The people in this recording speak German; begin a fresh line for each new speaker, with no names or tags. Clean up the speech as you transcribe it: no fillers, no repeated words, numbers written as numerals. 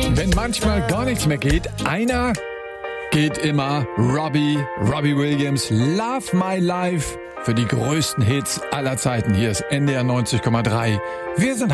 Wenn manchmal gar nichts mehr geht, einer geht immer. Robbie Williams, Love My Life für die größten Hits aller Zeiten. Hier ist NDR 90,3. Wir sind